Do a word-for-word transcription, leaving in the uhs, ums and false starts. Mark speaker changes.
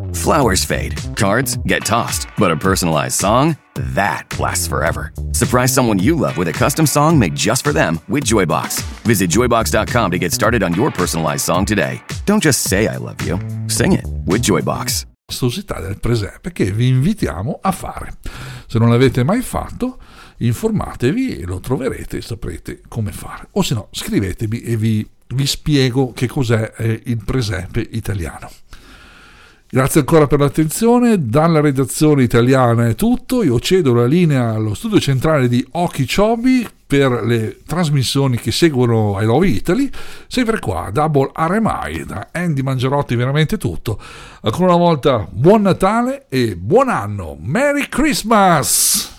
Speaker 1: Flowers fade, cards get tossed, but a personalized song? That lasts forever. Surprise someone you love with a custom song made just for them with Joybox. Visit joybox dot com to get started on your personalized song today. Don't just say I love you, sing it with Joybox.
Speaker 2: Curiosità del presepe che vi invitiamo a fare. Se non l'avete mai fatto, informatevi e lo troverete e saprete come fare. O se no, scrivetemi e vi, vi spiego che cos'è il presepe italiano. Grazie ancora per l'attenzione. Dalla redazione italiana è tutto. Io cedo la linea allo studio centrale di Okeechobee per le trasmissioni che seguono I Love Italy. Sempre qua, Double R M I, da Andy Mangiarotti, veramente tutto. Ancora una volta, buon Natale e buon anno. Merry Christmas!